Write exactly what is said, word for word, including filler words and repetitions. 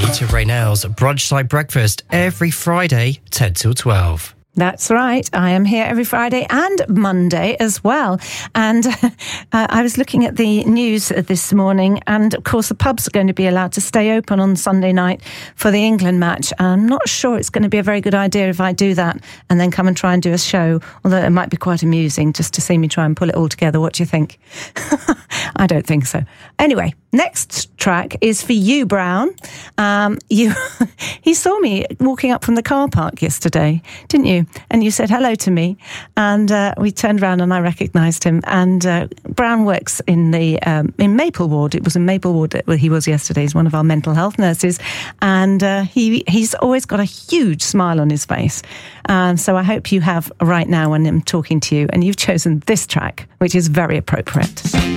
to Raynell's Brunchside Breakfast every Friday, ten till twelve. That's right. I am here every Friday and Monday as well. And uh, I was looking at the news this morning, and of course the pubs are going to be allowed to stay open on Sunday night for the England match. I'm not sure it's going to be a very good idea if I do that and then come and try and do a show, although it might be quite amusing just to see me try and pull it all together. What do you think? I don't think so. Anyway, next track is for you, Brown. Um, you, he saw me walking up from the car park yesterday, didn't you? And you said hello to me, and uh, we turned around and I recognised him. And uh, Brown works in the um, in Maple Ward. It was in Maple Ward that he was yesterday. He's one of our mental health nurses, and uh, he he's always got a huge smile on his face. And so I hope you have right now when I'm talking to you, and you've chosen this track, which is very appropriate.